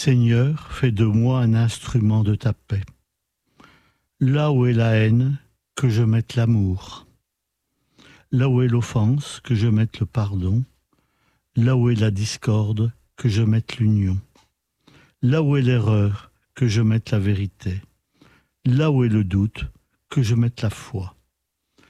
Seigneur, fais de moi un instrument de ta paix. Là où est la haine, que je mette l'amour. Là où est l'offense, que je mette le pardon. Là où est la discorde, que je mette l'union. Là où est l'erreur, que je mette la vérité. Là où est le doute, que je mette la foi.